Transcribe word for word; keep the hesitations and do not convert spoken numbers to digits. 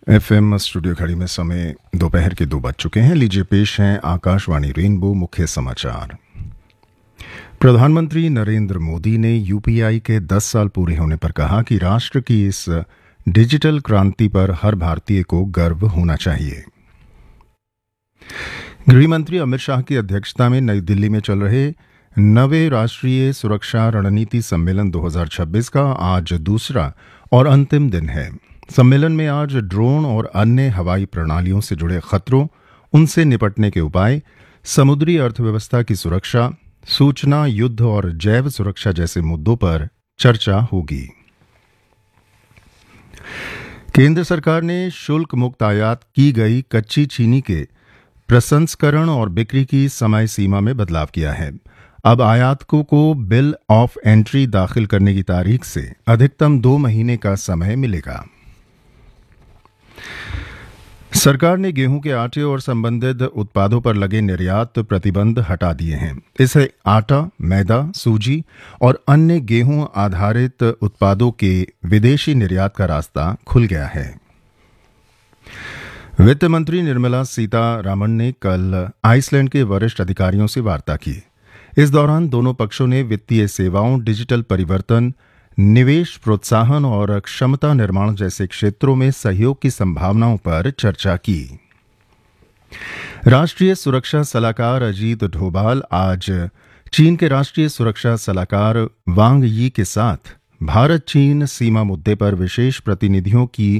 FM studio घड़ी में समय दोपहर के दो बज चुके हैं। लीजिए पेश हैं आकाशवाणी रेनबो मुख्य समाचार। प्रधानमंत्री नरेंद्र मोदी ने यूपीआई के दस साल पूरे होने पर कहा कि राष्ट्र की इस डिजिटल क्रांति पर हर भारतीय को गर्व होना चाहिए। गृह मंत्री अमित शाह की अध्यक्षता में नई दिल्ली में चल रहे नवे राष्ट्रीय सुरक्षा रणनीति सम्मेलन दो हज़ार छब्बीस का आज दूसरा और अंतिम दिन है। सम्मेलन में आज ड्रोन और अन्य हवाई प्रणालियों से जुड़े खतरों, उनसे निपटने के उपाय, समुद्री अर्थव्यवस्था की सुरक्षा, सूचना, युद्ध और जैव सुरक्षा जैसे मुद्दों पर चर्चा होगी। केंद्र सरकार ने शुल्क मुक्त आयात की गई कच्ची चीनी के प्रसंस्करण और बिक्री की समय सीमा में बदलाव किया है। अब आयातकों को बिल ऑफ एंट्री दाखिल करने की तारीख से अधिकतम दो महीने का समय मिलेगा। सरकार ने गेहूं के आटे और संबंधित उत्पादों पर लगे निर्यात प्रतिबंध हटा दिए हैं। इससे आटा, मैदा, सूजी और अन्य गेहूं आधारित उत्पादों के विदेशी निर्यात का रास्ता खुल गया है। वित्त मंत्री निर्मला सीतारामन ने कल आइसलैंड के वरिष्ठ अधिकारियों से वार्ता की। इस दौरान दोनों पक्षों ने वित्तीय सेवाओं, डिजिटल परिवर्तन, निवेश प्रोत्साहन और क्षमता निर्माण जैसे क्षेत्रों में सहयोग की संभावनाओं पर चर्चा की। राष्ट्रीय सुरक्षा सलाहकार अजीत डोभाल आज चीन के राष्ट्रीय सुरक्षा सलाहकार वांग यी के साथ भारत चीन सीमा मुद्दे पर विशेष प्रतिनिधियों की